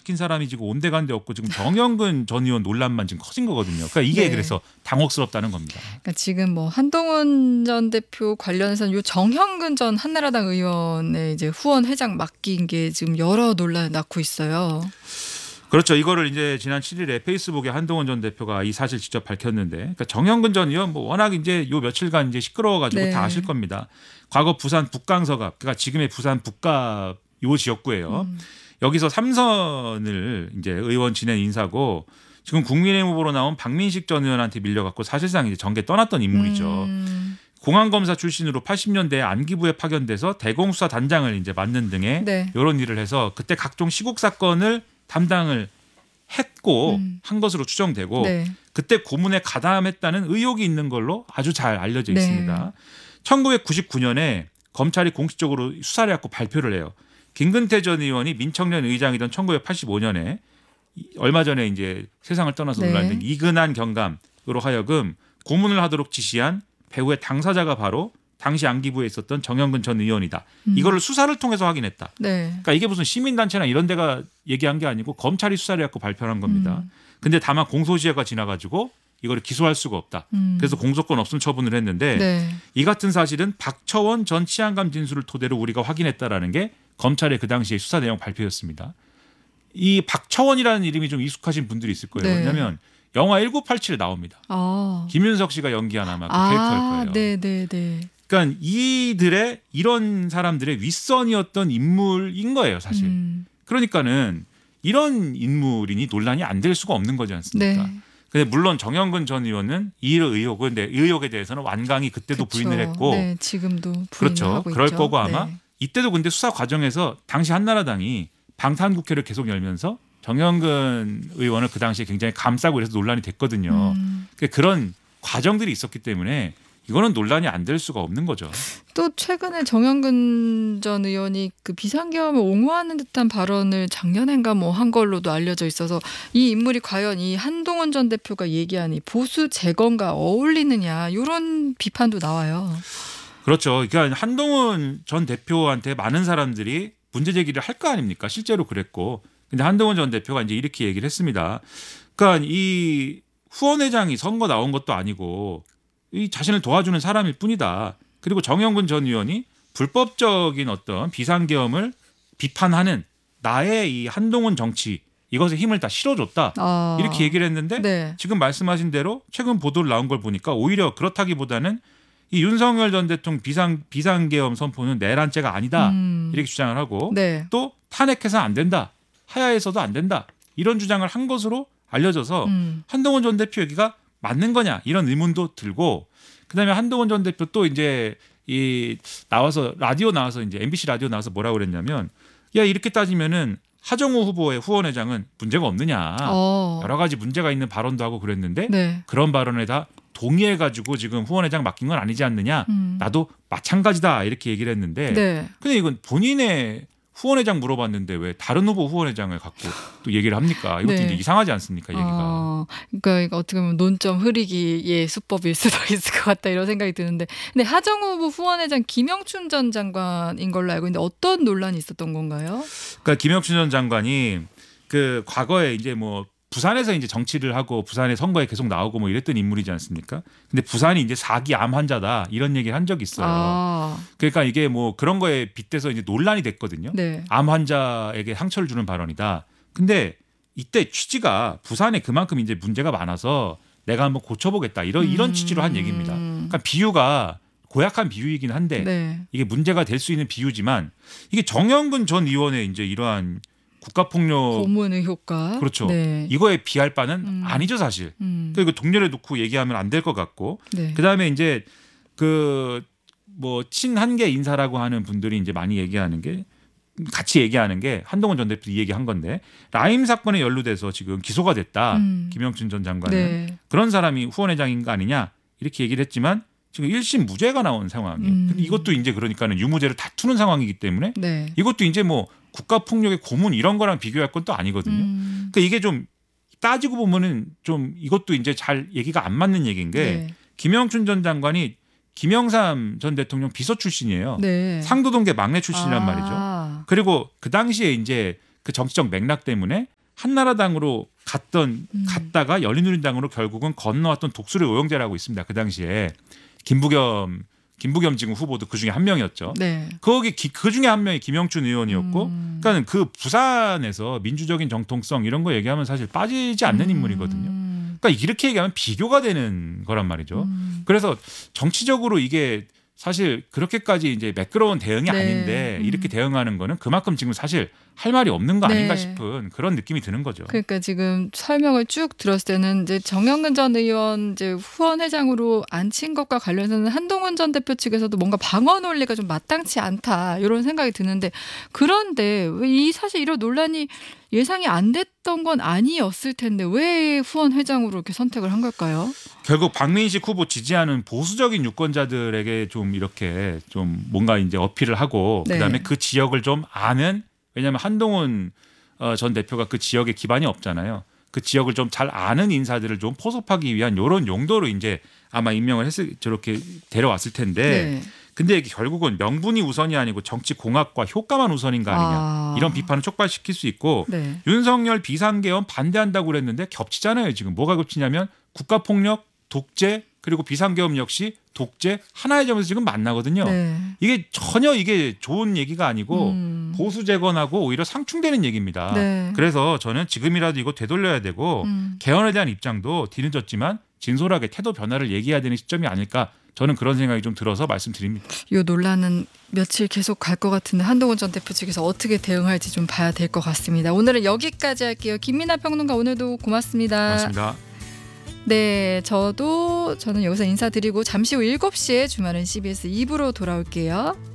시킨 사람이 지금 온데간데 없고 지금 정영근 전 의원 논란만 지금 커진 거거든요. 그러니까 이게 네. 그래서 당혹스럽다는 겁니다. 그러니까 지금 뭐 한동훈 전 대표 관련해서는 요 정형근 전 한나라당 의원의 이제 후원 회장 맡긴 게 지금 여러 논란을 낳고 있어요. 그렇죠. 이거를 이제 지난 7일에 페이스북에 한동훈 전 대표가 이 사실 직접 밝혔는데, 그러니까 정영근 전 의원 뭐 워낙 이제 요 며칠간 이제 시끄러워가지고 네. 다 아실 겁니다. 과거 부산 북강서갑, 그러니까 지금의 부산 북갑 요 지역구예요. 여기서 3선을 이제 의원 지낸 인사고 지금 국민의힘 후보로 나온 박민식 전 의원한테 밀려갖고 사실상 이제 정계 떠났던 인물이죠. 공안검사 출신으로 80년대에 안기부에 파견돼서 대공수사 단장을 이제 맡는 등의 네. 이런 일을 해서 그때 각종 시국 사건을 담당을 했고 한 것으로 추정되고 네. 그때 고문에 가담했다는 의혹이 있는 걸로 아주 잘 알려져 네. 있습니다. 1999년에 검찰이 공식적으로 수사를 해갖고 발표를 해요. 김근태 전 의원이 민청년 의장이던 1985년에 얼마 전에 이제 세상을 떠나서 네. 논란된 이근한 경감으로 하여금 고문을 하도록 지시한 배후의 당사자가 바로 당시 안기부에 있었던 정영근 전 의원이다. 이거를 수사를 통해서 확인했다. 네. 그러니까 이게 무슨 시민단체나 이런 데가 얘기한 게 아니고 검찰이 수사를 해갖고 발표한 겁니다. 근데 다만 공소시효가 지나가지고 이거를 기소할 수가 없다. 그래서 공소권 없음 처분을 했는데 네. 이 같은 사실은 박처원 전 치안감 진술을 토대로 우리가 확인했다라는 게 검찰의 그 당시의 수사 내용 발표였습니다. 이 박처원이라는 이름이 좀 익숙하신 분들이 있을 거예요. 네. 왜냐하면 영화 1987에 나옵니다. 아. 김윤석 씨가 연기한 아마 그 캐릭터일 거예요. 네네네. 그러니까 이들의 이런 사람들의 윗선이었던 인물인 거예요, 사실. 그러니까는 이런 인물이니 논란이 안 될 수가 없는 거지 않습니까? 네. 근데 물론 정영근 전 의원은 이 의혹에 대해서는 완강히 그때도 그쵸. 부인을 했고, 네, 지금도 부인을 그렇죠. 하고 그럴 있죠. 거고 아마 네. 이때도 근데 수사 과정에서 당시 한나라당이 방탄국회를 계속 열면서 정영근 의원을 그 당시에 굉장히 감싸고 이래서 논란이 됐거든요. 그러니까 그런 과정들이 있었기 때문에 이거는 논란이 안 될 수가 없는 거죠. 또 최근에 정영근 전 의원이 그 비상계엄을 옹호하는 듯한 발언을 작년엔가 뭐 한 걸로도 알려져 있어서 이 인물이 과연 이 한동훈 전 대표가 얘기한 이 보수 재건과 어울리느냐 이런 비판도 나와요. 그렇죠. 그러니까 한동훈 전 대표한테 많은 사람들이 문제 제기를 할 거 아닙니까? 실제로 그랬고. 근데 한동훈 전 대표가 이제 이렇게 얘기를 했습니다. 그러니까 이 후원회장이 선거 나온 것도 아니고 이 자신을 도와주는 사람일 뿐이다. 그리고 정영근 전 의원이 불법적인 어떤 비상계엄을 비판하는 나의 이 한동훈 정치 이것에 힘을 다 실어줬다. 이렇게 얘기를 했는데 네. 지금 말씀하신 대로 최근 보도를 나온 걸 보니까 오히려 그렇다기보다는 이 윤석열 전 대통령 비상계엄 선포는 내란죄가 아니다. 이렇게 주장을 하고 네. 또 탄핵해서 안 된다. 하야해서도 안 된다. 이런 주장을 한 것으로 알려져서 한동훈 전 대표 얘기가 맞는 거냐 이런 의문도 들고 그다음에 한동훈 전 대표 또 이제 이 라디오 나와서 이제 MBC 라디오 나와서 뭐라고 그랬냐면 야 이렇게 따지면은 하정우 후보의 후원회장은 문제가 없느냐 여러 가지 문제가 있는 발언도 하고 그랬는데 네. 그런 발언에 다 동의해가지고 지금 후원회장 맡긴 건 아니지 않느냐 나도 마찬가지다 이렇게 얘기를 했는데 네. 근데 이건 본인의 후원회장 물어봤는데 왜 다른 후보 후원회장을 갖고 또 얘기를 합니까? 이것도 네. 이제 이상하지 않습니까? 얘기가. 그러니까 이거 어떻게 보면 논점 흐리기의 수법일 수도 있을 것 같다 이런 생각이 드는데 근데 하정우 후보 후원회장 김영춘 전 장관인 걸로 알고 있는데 어떤 논란이 있었던 건가요? 그러니까 김영춘 전 장관이 그 과거에 이제 뭐 부산에서 이제 정치를 하고 부산의 선거에 계속 나오고 뭐 이랬던 인물이지 않습니까? 근데 부산이 이제 4기 암 환자다 이런 얘기를 한 적이 있어요. 그러니까 이게 뭐 그런 거에 빗대서 이제 논란이 됐거든요. 네. 암 환자에게 상처를 주는 발언이다. 근데 이때 취지가 부산에 그만큼 이제 문제가 많아서 내가 한번 고쳐보겠다 이런 취지로 한 얘기입니다. 그러니까 비유가 고약한 비유이긴 한데 네. 이게 문제가 될 수 있는 비유지만 이게 정영근 전 의원의 이제 이러한 국가폭력 고문 의혹과 그렇죠. 네. 이거에 비할 바는 아니죠 사실. 그리고 동렬에 놓고 얘기하면 안 될 것 같고. 네. 그다음에 이제 그 뭐 친한계 인사라고 하는 분들이 이제 많이 얘기하는 게 같이 얘기하는 게 한동훈 전 대표 얘기한 건데 라임 사건에 연루돼서 지금 기소가 됐다. 김영춘 전 장관은 네. 그런 사람이 후원회장인 거 아니냐 이렇게 얘기를 했지만 지금 1심 무죄가 나온 상황이에요. 근데 이것도 이제 그러니까는 유무죄를 다투는 상황이기 때문에 네. 이것도 이제 뭐 국가폭력의 고문 이런 거랑 비교할 건 또 아니거든요. 그러니까 이게 좀 따지고 보면은 좀 이것도 이제 잘 얘기가 안 맞는 얘기인 게 네. 김영춘 전 장관이 김영삼 전 대통령 비서 출신이에요. 네. 상도동계 막내 출신이란 말이죠. 그리고 그 당시에 이제 그 정치적 맥락 때문에 한나라당으로 갔다가 열린우리당으로 결국은 건너왔던 독수리 오영재라고 있습니다. 그 당시에 김부겸 지금 후보도 그 중에 한 명이었죠. 네. 그 중에 한 명이 김영춘 의원이었고, 그러니까 그 부산에서 민주적인 정통성 이런 거 얘기하면 사실 빠지지 않는 인물이거든요. 그러니까 이렇게 얘기하면 비교가 되는 거란 말이죠. 그래서 정치적으로 이게 사실 그렇게까지 이제 매끄러운 대응이 네. 아닌데 이렇게 대응하는 거는 그만큼 지금 사실 할 말이 없는 거 아닌가 네. 싶은 그런 느낌이 드는 거죠. 그러니까 지금 설명을 쭉 들었을 때는 이제 정영근 전 의원 이제 후원회장으로 앉힌 것과 관련해서는 한동훈 전 대표 측에서도 뭔가 방어 논리가 좀 마땅치 않다 이런 생각이 드는데, 그런데 왜 사실 이런 논란이 예상이 안 됐던 건 아니었을 텐데 왜 후원회장으로 이렇게 선택을 한 걸까요? 결국 박민식 후보 지지하는 보수적인 유권자들에게 좀 이렇게 좀 뭔가 이제 어필을 하고, 네. 그다음에 그 지역을 좀 아는, 왜냐하면 한동훈 전 대표가 그 지역에 기반이 없잖아요. 그 지역을 좀 잘 아는 인사들을 좀 포섭하기 위한 이런 용도로 이제 아마 임명을 저렇게 데려왔을 텐데, 네. 근데 이게 결국은 명분이 우선이 아니고 정치 공학과 효과만 우선인 거 아니냐, 이런 비판을 촉발시킬 수 있고, 네. 윤석열 비상계엄 반대한다고 그랬는데 겹치잖아요. 지금 뭐가 겹치냐면 국가폭력, 독재, 그리고 비상계엄 역시 독재 하나의 점에서 지금 만나거든요. 네. 이게 전혀 이게 좋은 얘기가 아니고 보수 재건하고 오히려 상충되는 얘기입니다. 네. 그래서 저는 지금이라도 이거 되돌려야 되고 개헌에 대한 입장도 뒤늦었지만 진솔하게 태도 변화를 얘기해야 되는 시점이 아닐까, 저는 그런 생각이 좀 들어서 말씀드립니다. 이 논란은 며칠 계속 갈 것 같은데 한동훈 전 대표 측에서 어떻게 대응할지 좀 봐야 될 것 같습니다. 오늘은 여기까지 할게요. 김민아 평론가 오늘도 고맙습니다. 고맙습니다. 네, 저는 여기서 인사드리고 잠시 후 7시에 주말은 CBS 2부로 돌아올게요.